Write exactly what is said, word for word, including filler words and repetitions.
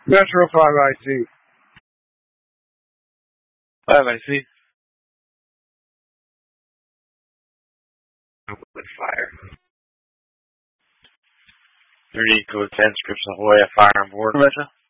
Metro five I C. five I C. With fire. thirty code ten scripts Ahoy, fire on board. Metro.